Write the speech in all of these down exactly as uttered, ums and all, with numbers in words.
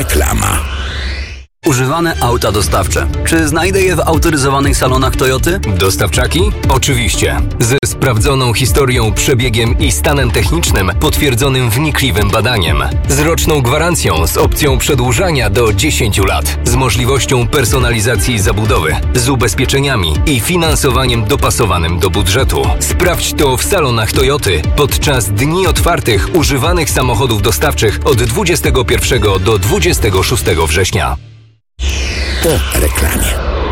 Reklama. Używane auta dostawcze. Czy znajdę je w autoryzowanych salonach Toyoty? Dostawczaki? Oczywiście. Ze sprawdzoną historią, przebiegiem i stanem technicznym potwierdzonym wnikliwym badaniem. Z roczną gwarancją z opcją przedłużania do dziesięciu lat. Z możliwością personalizacji zabudowy. Z ubezpieczeniami i finansowaniem dopasowanym do budżetu. Sprawdź to w salonach Toyoty podczas dni otwartych używanych samochodów dostawczych od dwudziestego pierwszego do dwudziestego szóstego września. Po reklamie.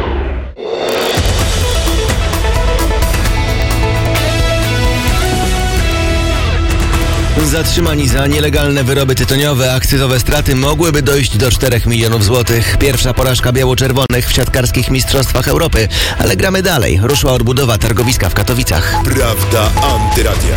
Zatrzymani za nielegalne wyroby tytoniowe, akcyzowe straty mogłyby dojść do czterech milionów złotych. Pierwsza porażka biało-czerwonych w siatkarskich mistrzostwach Europy. Ale gramy dalej. Ruszyła odbudowa targowiska w Katowicach. Prawda Antyradia.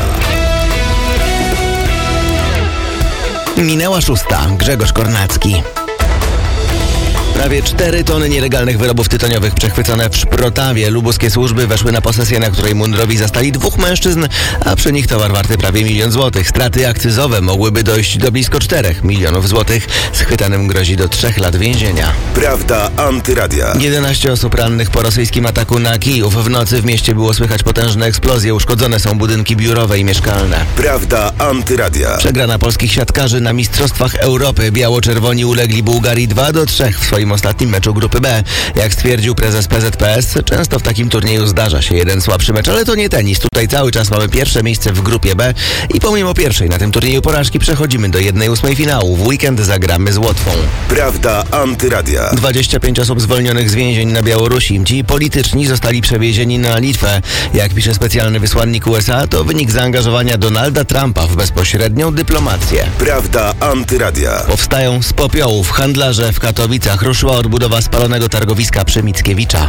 Minęła szósta. Grzegorz Kornacki. Prawie cztery tony nielegalnych wyrobów tytoniowych przechwycone w Szprotawie. Lubuskie służby weszły na posesję, na której mundurowi zastali dwóch mężczyzn, a przy nich towar warty prawie milion złotych. Straty akcyzowe mogłyby dojść do blisko czterech milionów złotych. Schwytanym grozi do trzech lat więzienia. Prawda Antyradia. jedenaście osób rannych po rosyjskim ataku na Kijów. W nocy w mieście było słychać potężne eksplozje. Uszkodzone są budynki biurowe i mieszkalne. Prawda Antyradia. Przegrana polskich siatkarzy na Mistrzostwach Europy. Biało-czerwoni ulegli Bułgarii dwa do trzech w swoim ostatnim meczu grupy B. Jak stwierdził prezes P Z P S, często w takim turnieju zdarza się jeden słabszy mecz, ale to nie tenis. Tutaj cały czas mamy pierwsze miejsce w grupie B i pomimo pierwszej na tym turnieju porażki przechodzimy do jednej ósmej finału. W weekend zagramy z Łotwą. Prawda Antyradia. dwadzieścia pięć osób zwolnionych z więzień na Białorusi. Ci polityczni zostali przewiezieni na Litwę. Jak pisze specjalny wysłannik U S A, to wynik zaangażowania Donalda Trumpa w bezpośrednią dyplomację. Prawda Antyradia. Powstają z popiołów. Handlarze w Katowicach. Ruszyła odbudowa spalonego targowiska przy Mickiewicza.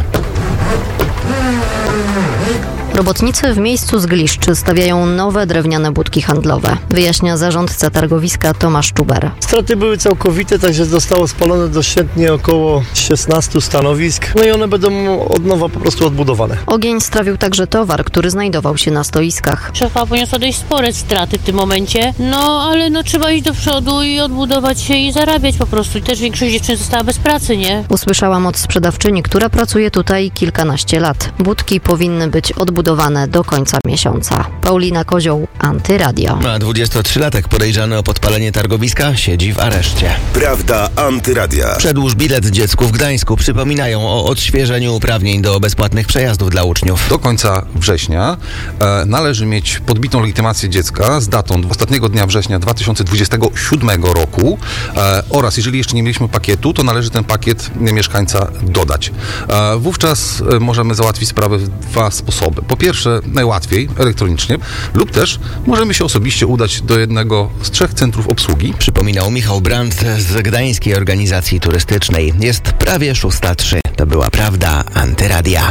Robotnicy w miejscu zgliszczy stawiają nowe drewniane budki handlowe. Wyjaśnia zarządca targowiska Tomasz Czuber. Straty były całkowite, także zostało spalone dościętnie około szesnastu stanowisk. No i one będą od nowa po prostu odbudowane. Ogień strawił także towar, który znajdował się na stoiskach. Szefa poniosła dość spore straty w tym momencie, no ale no trzeba iść do przodu i odbudować się i zarabiać po prostu. I też większość dziewczyn została bez pracy, nie? Usłyszałam od sprzedawczyni, która pracuje tutaj kilkanaście lat. Budki powinny być odbudowane do końca miesiąca. Paulina Kozioł, Antyradio. A dwudziestotrzylatek podejrzany o podpalenie targowiska siedzi w areszcie. Prawda Antyradia. Przedłuż bilet dziecku w Gdańsku. Przypominają o odświeżeniu uprawnień do bezpłatnych przejazdów dla uczniów. Do końca września e, należy mieć podbitą legitymację dziecka z datą ostatniego dnia września dwa tysiące dwudziestego siódmego roku e, oraz jeżeli jeszcze nie mieliśmy pakietu, to należy ten pakiet mieszkańca dodać. E, wówczas e, możemy załatwić sprawę w dwa sposoby. Po pierwsze, najłatwiej, elektronicznie, lub też możemy się osobiście udać do jednego z trzech centrów obsługi. Przypominał Michał Brandt z Gdańskiej Organizacji Turystycznej. Jest prawie szósta trzy. To była Prawda Antyradia.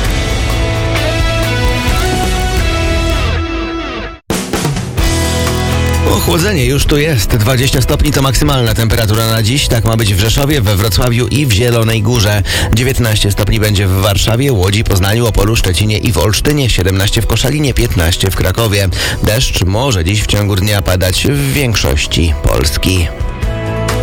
Ochłodzenie już tu jest. dwadzieścia stopni to maksymalna temperatura na dziś. Tak ma być w Rzeszowie, we Wrocławiu i w Zielonej Górze. dziewiętnaście stopni będzie w Warszawie, Łodzi, Poznaniu, Opolu, Szczecinie i w Olsztynie. siedemnaście w Koszalinie, piętnaście w Krakowie. Deszcz może dziś w ciągu dnia padać w większości Polski.